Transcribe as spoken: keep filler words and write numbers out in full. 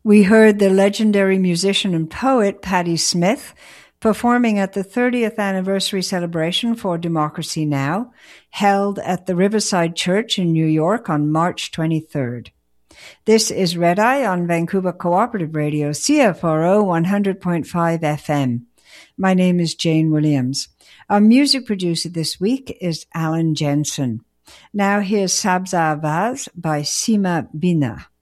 We heard the legendary musician and poet Patti Smith performing at the thirtieth anniversary celebration for Democracy Now!, held at the Riverside Church in New York on March twenty-third. This is Red Eye on Vancouver Cooperative Radio, C F R O one hundred point five F M. My name is Jane Williams. Our music producer this week is Alan Jensen. Now here's Sabza Avaz by Sima Bina.